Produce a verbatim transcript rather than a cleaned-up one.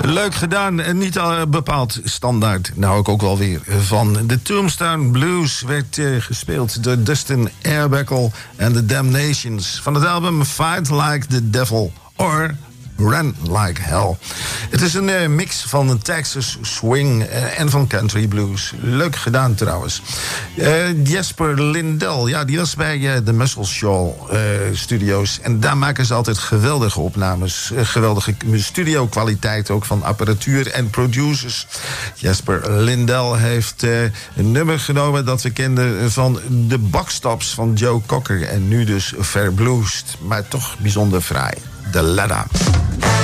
Leuk gedaan en niet al bepaald standaard. Nou, ik ook wel weer van. De Tombstone Blues werd uh, gespeeld door Dustin Arbuckle en The Damnations. Van het album Fight Like the Devil or Run Like Hell. Het is een uh, mix van een Texas swing uh, en van country blues. Leuk gedaan trouwens. Uh, Jesper Lindell, ja, die was bij uh, de Muscle Shoal uh, Studios. En daar maken ze altijd geweldige opnames. Uh, geweldige studio kwaliteit ook van apparatuur en producers. Jesper Lindell heeft uh, een nummer genomen dat we kenden van de Bakstops van Joe Cocker. En nu dus verbluesd, maar toch bijzonder fraai. De Ladder.